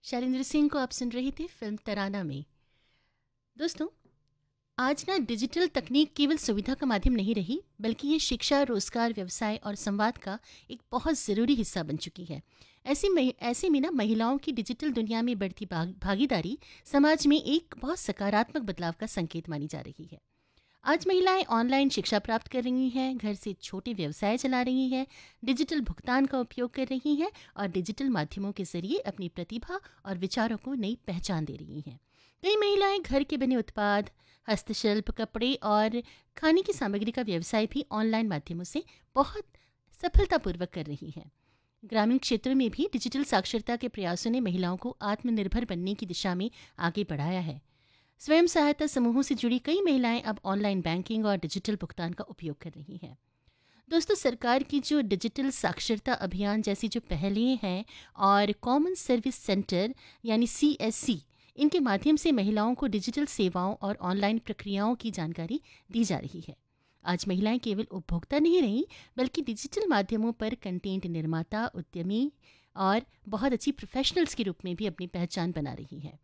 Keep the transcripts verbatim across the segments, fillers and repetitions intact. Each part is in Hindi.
शैलेंद्र सिंह को आप सुन रहे थे फिल्म तराना में। दोस्तों, आज ना डिजिटल तकनीक केवल सुविधा का माध्यम नहीं रही, बल्कि ये शिक्षा, रोजगार, व्यवसाय और संवाद का एक बहुत ज़रूरी हिस्सा बन चुकी है। ऐसी में ऐसे में ना महिलाओं की डिजिटल दुनिया में बढ़ती भाग, भागीदारी समाज में एक बहुत सकारात्मक बदलाव का संकेत मानी जा रही है। आज महिलाएं ऑनलाइन शिक्षा प्राप्त कर रही हैं, घर से छोटे व्यवसाय चला रही हैं, डिजिटल भुगतान का उपयोग कर रही हैं और डिजिटल माध्यमों के जरिए अपनी प्रतिभा और विचारों को नई पहचान दे रही हैं। कई महिलाएं घर के बने उत्पाद, हस्तशिल्प, कपड़े और खाने की सामग्री का व्यवसाय भी ऑनलाइन माध्यमों से बहुत सफलतापूर्वक कर रही हैं। ग्रामीण क्षेत्रों में भी डिजिटल साक्षरता के प्रयासों ने महिलाओं को आत्मनिर्भर बनने की दिशा में आगे बढ़ाया है। स्वयं सहायता समूहों से जुड़ी कई महिलाएं अब ऑनलाइन बैंकिंग और डिजिटल भुगतान का उपयोग कर रही हैं। दोस्तों, सरकार की जो डिजिटल साक्षरता अभियान जैसी जो पहलें हैं और कॉमन सर्विस सेंटर यानी सी एस सी, इनके माध्यम से महिलाओं को डिजिटल सेवाओं और ऑनलाइन प्रक्रियाओं की जानकारी दी जा रही है। आज महिलाएं केवल उपभोक्ता नहीं रही, बल्कि डिजिटल माध्यमों पर कंटेंट निर्माता, उद्यमी और बहुत अच्छी प्रोफेशनल्स के रूप में भी अपनी पहचान बना रही हैं।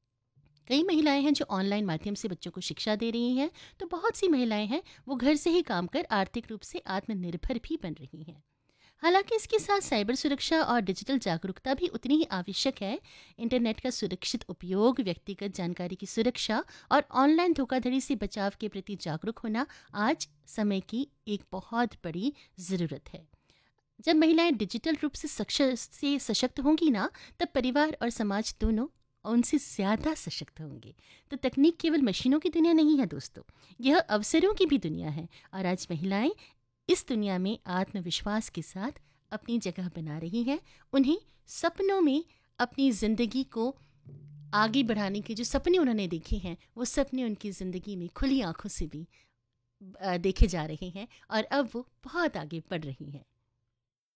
कई महिलाएं हैं जो ऑनलाइन माध्यम से बच्चों को शिक्षा दे रही हैं, तो बहुत सी महिलाएं हैं वो घर से ही काम कर आर्थिक रूप से आत्मनिर्भर भी बन रही हैं। हालांकि इसके साथ साइबर सुरक्षा और डिजिटल जागरूकता भी उतनी ही आवश्यक है। इंटरनेट का सुरक्षित उपयोग, व्यक्तिगत जानकारी की सुरक्षा और ऑनलाइन धोखाधड़ी से बचाव के प्रति जागरूक होना आज समय की एक बहुत बड़ी ज़रूरत है। जब महिलाएं डिजिटल रूप से सक्षम से सशक्त होंगी ना, तब परिवार और समाज दोनों उनसे ज़्यादा सशक्त होंगे। तो तकनीक केवल मशीनों की दुनिया नहीं है दोस्तों, यह अवसरों की भी दुनिया है। और आज महिलाएं इस दुनिया में आत्मविश्वास के साथ अपनी जगह बना रही हैं। उन्हें सपनों में अपनी ज़िंदगी को आगे बढ़ाने के जो सपने उन्होंने देखे हैं, वो सपने उनकी ज़िंदगी में खुली आंखों से भी अ, देखे जा रहे हैं और अब वो बहुत आगे बढ़ रही हैं।